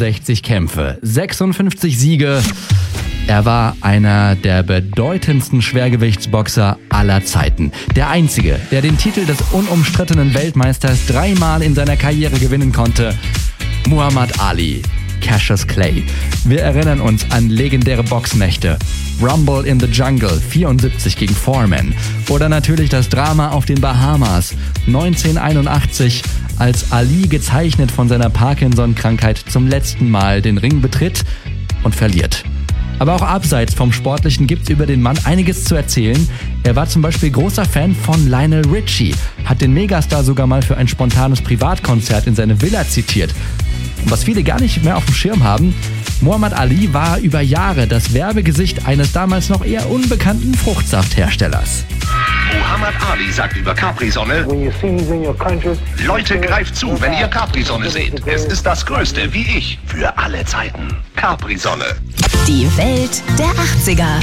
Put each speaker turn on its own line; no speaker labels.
63 Kämpfe, 56 Siege. Er war einer der bedeutendsten Schwergewichtsboxer aller Zeiten. Der einzige, der den Titel des unumstrittenen Weltmeisters 3-mal in seiner Karriere gewinnen konnte. Muhammad Ali, Cassius Clay. Wir erinnern uns an legendäre Boxnächte. Rumble in the Jungle 74 gegen Foreman. Oder natürlich das Drama auf den Bahamas 1981, als Ali gezeichnet von seiner Parkinson-Krankheit zum letzten Mal den Ring betritt und verliert. Aber auch abseits vom Sportlichen gibt's über den Mann einiges zu erzählen. Er war zum Beispiel großer Fan von Lionel Richie, hat den Megastar sogar mal für ein spontanes Privatkonzert in seine Villa zitiert. Und was viele gar nicht mehr auf dem Schirm haben, Muhammad Ali war über Jahre das Werbegesicht eines damals noch eher unbekannten Fruchtsaftherstellers.
Muhammad Ali sagt über Capri-Sonne: Leute, greift zu, wenn ihr Capri-Sonne seht. Es ist das Größte, wie ich, für alle Zeiten. Capri-Sonne.
Die Welt der 80er.